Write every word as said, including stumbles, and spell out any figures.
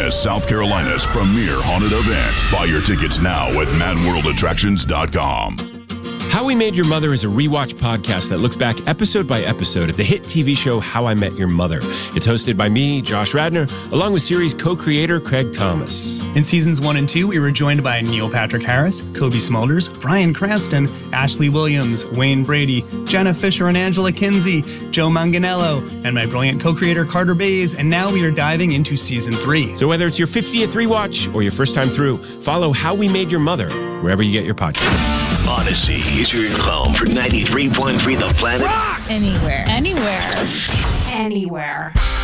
as South Carolina's premier haunted event. Buy your tickets now at mad world attractions dot com. How We Made Your Mother is a rewatch podcast that looks back episode by episode at the hit T V show How I Met Your Mother. It's hosted by me, Josh Radnor, along with series co-creator Craig Thomas. In seasons one and two, we were joined by Neil Patrick Harris, Kobe Smulders, Bryan Cranston, Ashley Williams, Wayne Brady, Jenna Fisher and Angela Kinsey, Joe Manganiello, and my brilliant co-creator Carter Bays. And now we are diving into season three. So whether it's your fiftieth rewatch or your first time through, follow How We Made Your Mother wherever you get your podcast. Odyssey is your home for ninety-three point three The Planet. Rocks! Anywhere. Anywhere. Anywhere.